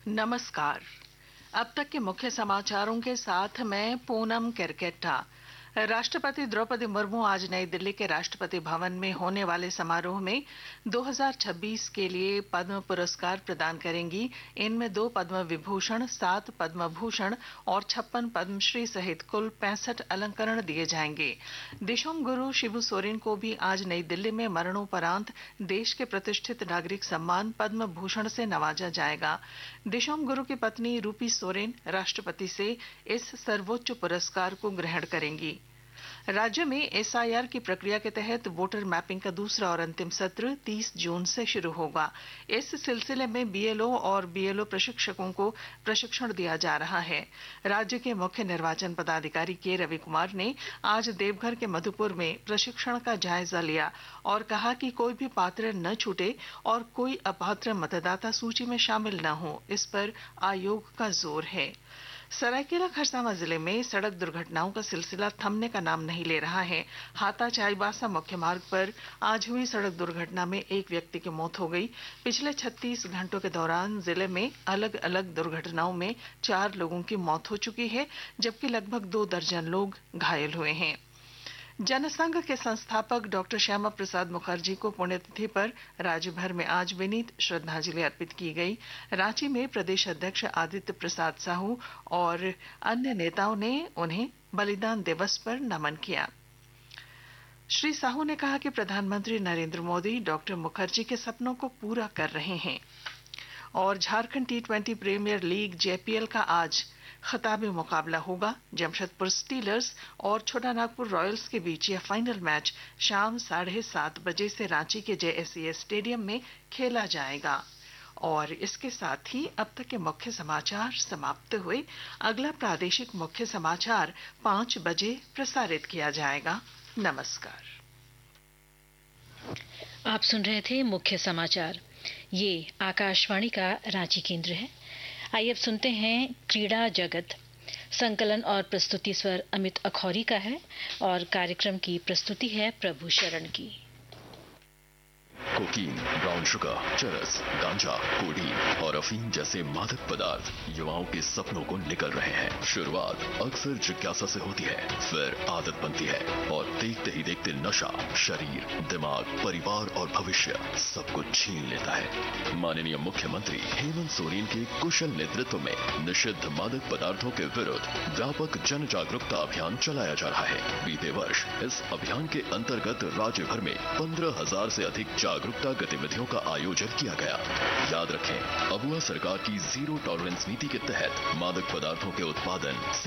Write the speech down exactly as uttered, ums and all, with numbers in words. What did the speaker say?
नमस्कार। अब तक के मुख्य समाचारों के साथ मैं पूनम केरकेट्टा। राष्ट्रपति द्रौपदी मुर्मू आज नई दिल्ली के राष्ट्रपति भवन में होने वाले समारोह में दो हज़ार छब्बीस के लिए पद्म पुरस्कार प्रदान करेंगी। इनमें दो पद्म विभूषण, सात पद्म भूषण और छप्पन पद्मश्री सहित कुल पैंसठ अलंकरण दिए जाएंगे। दिशोम गुरु शिबू सोरेन को भी आज नई दिल्ली में मरणोपरांत देश के प्रतिष्ठित नागरिक सम्मान पद्म भूषण से नवाजा जाएगा। दिशोम गुरु की पत्नी रूपी सोरेन राष्ट्रपति से इस सर्वोच्च पुरस्कार को ग्रहण करेंगी। राज्य में एस आई आर की प्रक्रिया के तहत वोटर मैपिंग का दूसरा और अंतिम सत्र तीस जून से शुरू होगा। इस सिलसिले में बी एल ओ और बी एल ओ प्रशिक्षकों को प्रशिक्षण दिया जा रहा है। राज्य के मुख्य निर्वाचन पदाधिकारी के रवि कुमार ने आज देवघर के मधुपुर में प्रशिक्षण का जायजा लिया और कहा कि कोई भी पात्र न छूटे और कोई अपात्र मतदाता सूची में शामिल न हो, इस पर आयोग का जोर है। सरायकेला खरसावां जिले में सड़क दुर्घटनाओं का सिलसिला थमने का नाम नहीं ले रहा है। हाता चाईबासा मुख्य मार्ग पर आज हुई सड़क दुर्घटना में एक व्यक्ति की मौत हो गई। पिछले छत्तीस घंटों के दौरान जिले में अलग अलग दुर्घटनाओं में चार लोगों की मौत हो चुकी है, जबकि लगभग दो दर्जन लोग घायल हुए हैं। जनसंघ के संस्थापक डॉक्टर श्यामा प्रसाद मुखर्जी को पुण्यतिथि पर राज्य भर में आज विनीत श्रद्धांजलि अर्पित की गई। रांची में प्रदेश अध्यक्ष आदित्य प्रसाद साहू और अन्य नेताओं ने उन्हें बलिदान दिवस पर नमन किया। श्री साहू ने कहा कि प्रधानमंत्री नरेंद्र मोदी डॉक्टर मुखर्जी के सपनों को पूरा कर रहे हैं। और Jharkhand T twenty premiere league J P L का आज खिताबी मुकाबला होगा। जमशेदपुर स्टीलर्स और छोटा नागपुर रॉयल्स के बीच यह फाइनल मैच शाम साढ़े सात बजे से रांची के जे एस सी ए स्टेडियम में खेला जाएगा। और इसके साथ ही अब तक के मुख्य समाचार समाप्त हुए। अगला प्रादेशिक मुख्य समाचार पांच बजे प्रसारित किया जाएगा। नमस्कार। आप सुन रहे थे मुख्य समाचार। ये आकाशवाणी का रांची केंद्र है। आइए अब सुनते हैं क्रीड़ा जगत। संकलन और प्रस्तुति स्वर अमित अखौरी का है और कार्यक्रम की प्रस्तुति है प्रभु शरण की। कोकीन, ब्राउन शुगर, चरस, गांजा, कोडीन और अफीम जैसे मादक पदार्थ युवाओं के सपनों को निकल रहे हैं। शुरुआत अक्सर जिज्ञासा से होती है, फिर आदत बनती है और देखते ही देखते नशा शरीर, दिमाग, परिवार और भविष्य सब कुछ छीन लेता है। माननीय मुख्यमंत्री हेमंत सोरेन के कुशल नेतृत्व में निषिद्ध मादक पदार्थों के विरुद्ध व्यापक जन जागरूकता अभियान चलाया जा रहा है। बीते वर्ष इस अभियान के अंतर्गत राज्य भर में पंद्रह हजार से अधिक जागरूकता गतिविधियों का आयोजन किया गया। याद रखें, अबुआ सरकार की जीरो टॉलरेंस नीति के तहत मादक पदार्थों के उत्पादन